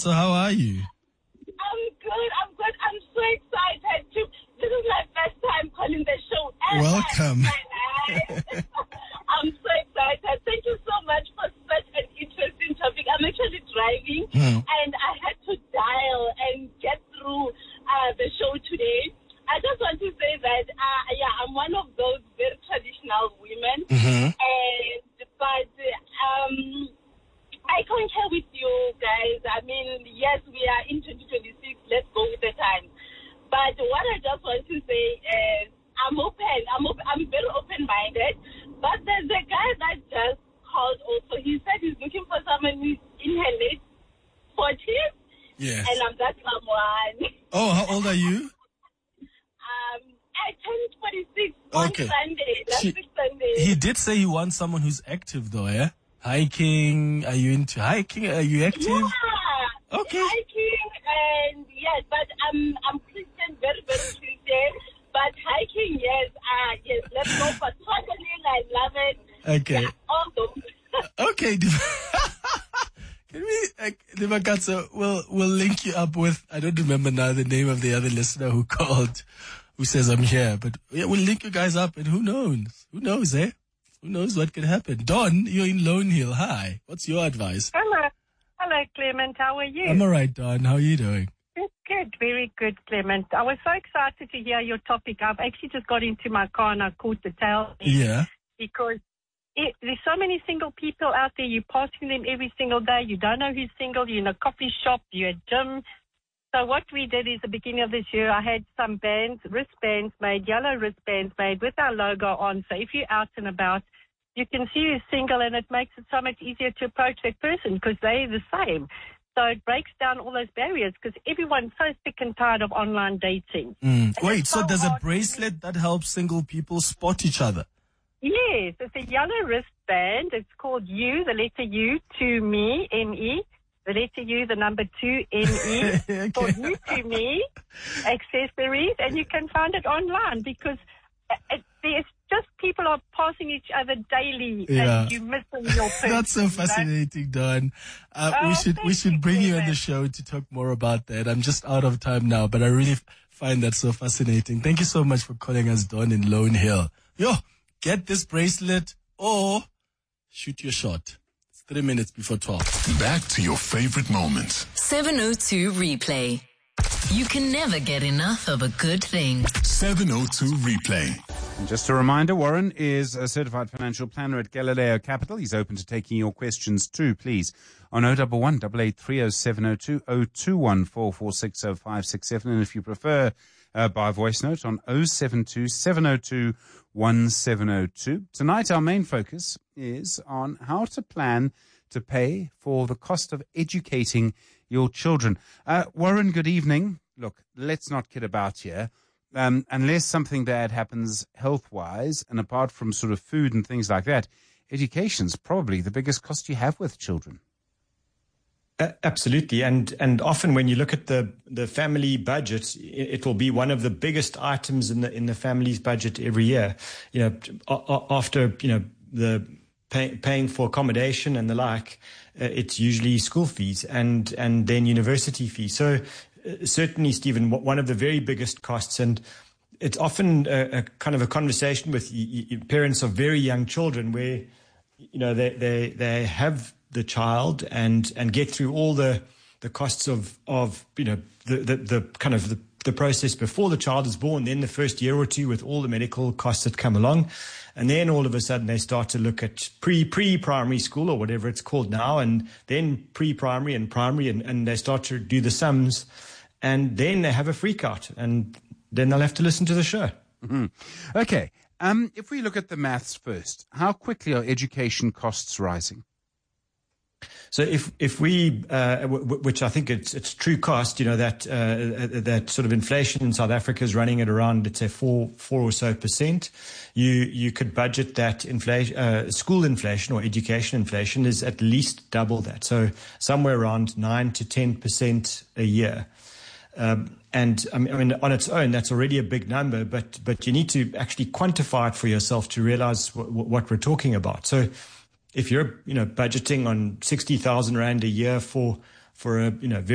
Katso, how are you? I'm good. I'm so excited to. This is my first time calling the show. Welcome. I'm so excited. Thank you so much for such an interesting topic. I'm actually driving and I had to dial and get through the show today. I just want to say that, I'm one of those very traditional women. But I concur with you guys. I mean, yes, we are in 2026. Let's go with the times. But what I just want to say is I'm open. I'm very open-minded. But there's a guy that just called also. He said he's looking for someone who's in her late 40s. Yes. And I'm that someone. Oh, how old are you? I turned 46 on Sunday. Last Sunday. He did say he wants someone who's active, though, yeah? Hiking. Are you into hiking? Are you active? Yeah. Okay. Hiking and yes, but I'm Christian, very, very Christian. But hiking, yes, let's go for traveling. I love it. Okay. Yeah, all those. Okay. Can we, Dimakatso, we'll link you up with, I don't remember now the name of the other listener who called, who says I'm here, but yeah, we'll link you guys up and who knows? Who knows, eh? Who knows what can happen? Don, you're in Lone Hill. Hi. What's your advice? Hello, Clement. How are you? I'm all right, Don. How are you doing? Good. Very good, Clement. I was so excited to hear your topic. I've actually just got into my car and I caught the tail. Yeah. Because there's so many single people out there. You're passing them every single day. You don't know who's single. You're in a coffee shop. You're at gym. So what we did is the beginning of this year, I had some wristbands made, yellow wristbands made with our logo on. So if you're out and about, you can see who's single, and it makes it so much easier to approach that person because they're the same. So it breaks down all those barriers because everyone's so sick and tired of online dating. Wait, so there's a bracelet that helps single people spot each other? Yes, it's a yellow wristband. It's called U, the letter U, to me, M-E. The letter U, the number 2, M-E. Okay. Called You to Me accessories, and you can find it online because there's just people are passing each other daily, and you miss them your person. That's so fascinating, Don. We should bring you on the show to talk more about that. I'm just out of time now, but I really find that so fascinating. Thank you so much for calling us, Don, in Lone Hill. Get this bracelet or shoot your shot. 3 minutes before 12. Back to your favorite moments. 702 Replay. You can never get enough of a good thing. 702 Replay. And just a reminder, Warren is a certified financial planner at Galileo Capital. He's open to taking your questions too, please. On 011 883 0702 021 446 0567. And if you prefer by voice note on 072 702 1702. Tonight our main focus is on how to plan to pay for the cost of educating your children. Warren, good evening. Look, let's not kid about here. Unless something bad happens health-wise, and apart from sort of food and things like that, education's probably the biggest cost you have with children. Absolutely, and often when you look at the family budget, it will be one of the biggest items in the family's budget every year. After the paying for accommodation and the like, it's usually school fees and then university fees. So certainly, Stephen, one of the very biggest costs, and it's often a kind of a conversation with parents of very young children where they have the child and get through all the costs of the kind of the process before the child is born, then the first year or two with all the medical costs that come along. And then all of a sudden they start to look at pre-primary school or whatever it's called now, and then pre-primary and primary, and they start to do the sums, and then they have a freak out, and then they'll have to listen to the show. Mm-hmm. Okay. If we look at the maths first, how quickly are education costs rising? So if we, which I think it's true cost, that sort of inflation in South Africa is running at around, let's say, 4 or so %. You could budget that inflation, school inflation or education inflation is at least double that. So somewhere around 9 to 10% a year. And I mean, on its own, that's already a big number, but you need to actually quantify it for yourself to realize what we're talking about. So if you're, budgeting on 60,000 Rand a year for a, very